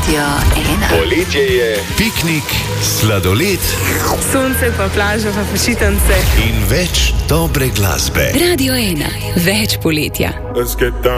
Radio 1. Poletje je, piknik, sladoled, sonce pa plaža pa počitnice in več dobre glasbe. Radio 1. Več poletja. Let's get down.